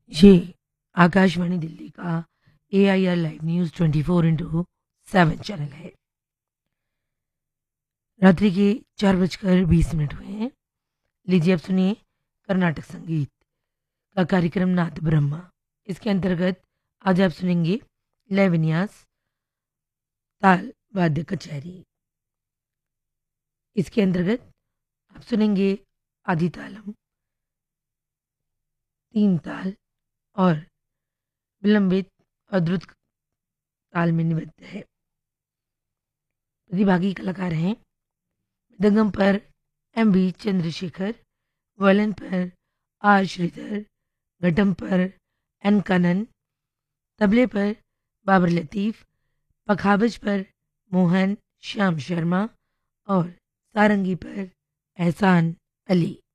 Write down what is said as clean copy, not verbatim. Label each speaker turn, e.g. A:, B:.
A: ये आकाशवाणी दिल्ली का AIR live news 24/7 channel है। रात्रि के 4:20 हुए हैं। लीजिए अब सुनिए कर्नाटक संगीत का कार्यक्रम नाद ब्रह्मा। इसके अंतर्गत आज आप सुनेंगे लय विन्यास, ताल वाद्य कचहरी। इसके अंतर्गत आप सुनेंगे आदि तालम, तीन ताल और विलंबित और द्रुत ताल में निबद्ध है। प्रतिभागी कलाकार हैं मृदंगम पर MV चंद्रशेखर, वायलिन पर R श्रीधर, घटम पर N कनन, तबले पर बाबर लतीफ़, पखावज पर मोहन श्याम शर्मा और सारंगी पर एहसान अली।